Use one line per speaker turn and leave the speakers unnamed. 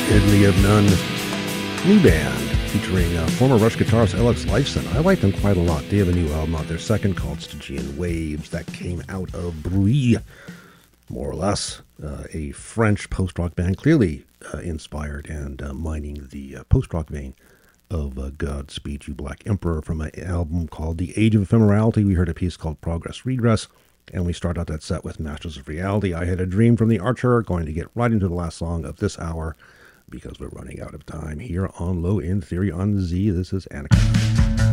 Enemy of None, new band featuring former Rush guitarist Alex Lifeson. I like them quite a lot. They have a new album out, their second, called Stygian Waves, that came out of Bruy, more or less. A French post-rock band, clearly inspired and mining the post-rock vein of Godspeed You Black Emperor, from an album called The Age of Ephemerality. We heard a piece called Progress Regress, and we start out that set with Masters of Reality, I Had a Dream from The Archer. Going to get right into the last song of this hour because we're running out of time here on Low End Theory on Z. This is Annika.